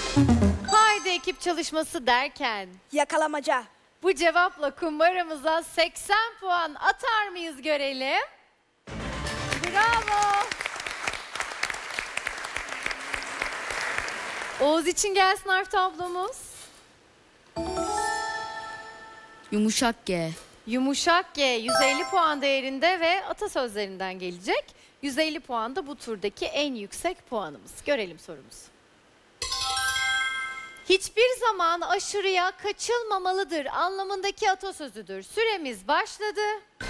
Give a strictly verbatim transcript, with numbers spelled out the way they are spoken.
Haydi ekip çalışması derken Yakalamaca. bu cevapla kumbaramıza seksen puan atar mıyız görelim. Bravo. Oğuz için gelsin harf tablomuz. Yumuşak G. Yumuşak G yüz elli puan değerinde ve atasözlerinden gelecek. yüz elli puan da bu turdaki en yüksek puanımız. Görelim sorumuzu. Hiçbir zaman aşırıya kaçılmamalıdır anlamındaki atasözüdür. Süremiz başladı.